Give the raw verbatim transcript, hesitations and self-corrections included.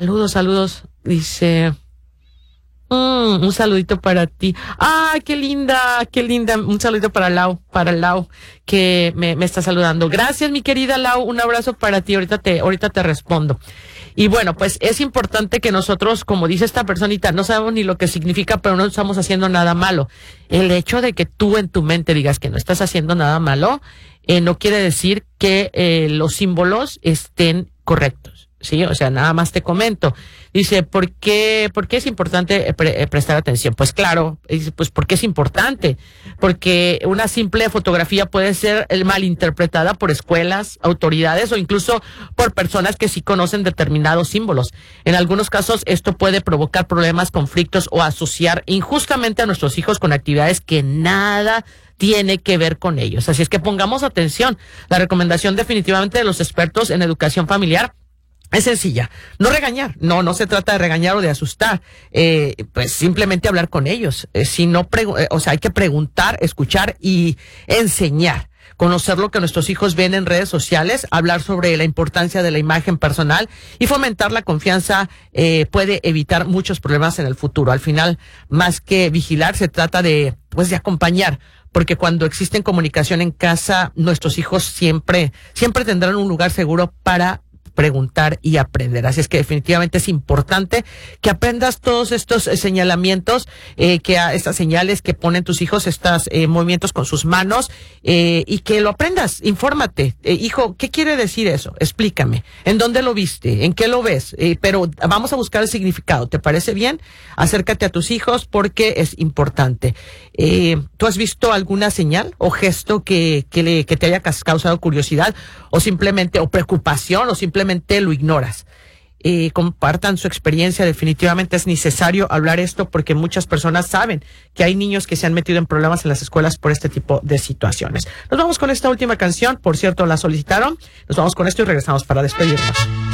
Saludos, saludos. Dice, mm, un saludito para ti. ¡Ay, qué linda, qué linda! Un saludito para Lau, para Lau, que me, me está saludando. Gracias, mi querida Lau. Un abrazo para ti. Ahorita te, ahorita te respondo. Y bueno, pues es importante que nosotros, como dice esta personita, no sabemos ni lo que significa, pero no estamos haciendo nada malo. El hecho de que tú en tu mente digas que no estás haciendo nada malo, eh, no quiere decir que eh, los símbolos estén correctos. Sí, o sea, nada más te comento. Dice, ¿por qué, por qué es importante pre- prestar atención? Pues claro, dice, pues porque es importante. Porque una simple fotografía puede ser malinterpretada por escuelas, autoridades o incluso por personas que sí conocen determinados símbolos. En algunos casos, esto puede provocar problemas, conflictos o asociar injustamente a nuestros hijos con actividades que nada tiene que ver con ellos. Así es que pongamos atención. La recomendación definitivamente de los expertos en educación familiar es sencilla, no regañar, no, no se trata de regañar o de asustar, eh, pues simplemente hablar con ellos, eh, si no, eh, o sea, hay que preguntar, escuchar y enseñar, conocer lo que nuestros hijos ven en redes sociales, hablar sobre la importancia de la imagen personal y fomentar la confianza eh, puede evitar muchos problemas en el futuro. Al final, más que vigilar, se trata de, pues, de acompañar. Porque cuando existe comunicación en casa, nuestros hijos siempre, siempre tendrán un lugar seguro para preguntar y aprender. Así es que definitivamente es importante que aprendas todos estos eh, señalamientos, eh, que a, estas señales que ponen tus hijos, estos eh, movimientos con sus manos, eh, y que lo aprendas. Infórmate. Eh, hijo, ¿qué quiere decir eso? Explícame. ¿En dónde lo viste? ¿En qué lo ves? Eh, pero vamos a buscar el significado. ¿Te parece bien? Acércate a tus hijos porque es importante. Eh, ¿Tú has visto alguna señal o gesto que, que, le, que te haya causado curiosidad o simplemente, o preocupación, o simplemente lo ignoras? Eh, compartan su experiencia. Definitivamente es necesario hablar esto porque muchas personas saben que hay niños que se han metido en problemas en las escuelas por este tipo de situaciones. Nos vamos con esta última canción, por cierto la solicitaron. Nos vamos con esto y regresamos para despedirnos.